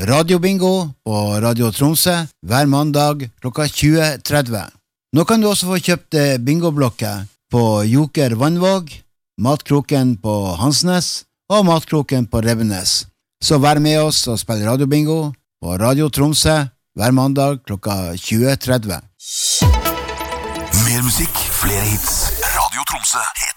radiobingo på Radio Tromsø hver mandag klokka 20:30. Nå kan du også få kjøpt bingoblokker på Joker Vannvåg, Matkroken på Hansnes og Matkroken på Rebbenes. Så vær med oss og spill radiobingo på Radio Tromsø hver mandag klokka 20:30. Mer musikk, flere hits. Radio Tromsø.